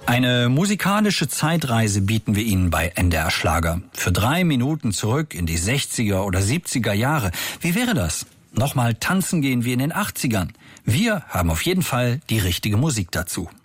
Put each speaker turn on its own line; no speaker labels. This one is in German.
Eine musikalische Zeitreise bieten wir Ihnen bei NDR Schlager. Für 3 Minuten zurück in die 60er oder 70er Jahre. Wie wäre das? Nochmal tanzen gehen wie in den 80ern. Wir haben auf jeden Fall die richtige Musik dazu.